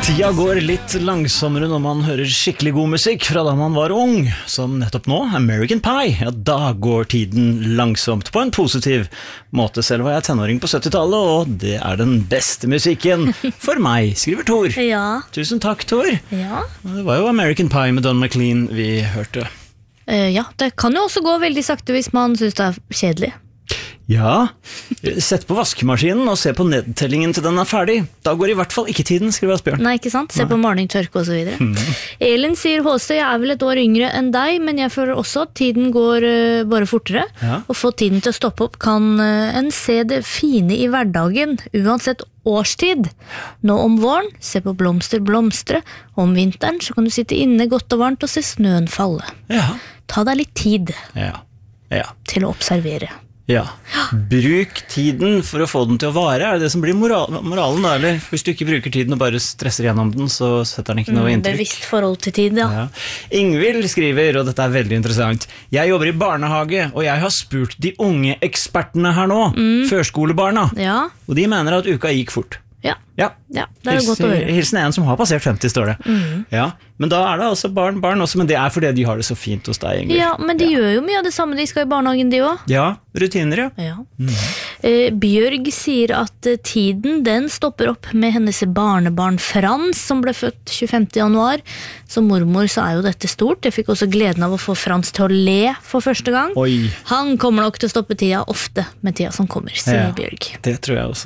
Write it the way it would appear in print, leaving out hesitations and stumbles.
Tida går litt langsommere når man hører skikkelig god musikk fra da man var ung, som nettopp nå, American Pie. Ja, da går tiden langsomt på en positiv måte. Selv var jeg tenåring på 70-tallet, og det er den beste musikken for meg, skriver Tor. Ja. Tusen takk, Tor. Ja. Det var jo American Pie med Don McLean vi hørte. Ja, det kan jo også gå veldig sakte hvis man synes det er kjedelig. Ja, sett på vaskemaskinen og se på nedtellingen til den er ferdig. Da går i hvert fall ikke tiden, skriver Asbjørn. Nei, ikke sant? Se på maling, tørke og så videre. Elin sier, HC, jeg er vel et år yngre enn deg, men jeg føler også at tiden går bare fortere. Ja. Og få tiden til å stoppe opp kan en se det fine i hverdagen, uansett årstid. Nå om våren, se på blomster blomstre. Om vinteren så kan du sitte inne godt og varmt og se snøen falle. Ja. Ta deg litt tid til å observere. Ja, bruk tiden for å få den til å vare. Er det som blir moralen da? Eller hvis du ikke bruker tiden og bare stresser gjennom den, så setter den ikke noe inntrykk. Bevisst forhold til tid, ja. Ingvild skriver, og dette er veldig interessant: jeg jobber i barnehage, og jeg har spurt de unge ekspertene her nå, førskolebarna, og de mener at uka gikk fort. Ja, det er jo godt å høre. Hilsen en som har passert 50, står det. Ja, men da er det altså barn også, men det er fordi de har det så fint hos deg, Ingrid. Ja, men de gjør jo mye av det samme, de skal i barnehagen de også. Ja, rutiner, ja. Bjørg sier at tiden den stopper opp med hennes barnebarn Frans, som ble født 25. januar. Som mormor så er jo dette stort. Jeg fikk også gleden av å få Frans til å le for første gang. Oi. Han kommer nok til å stoppe tida ofte med tida som kommer, sier Bjørg. Det tror jeg også.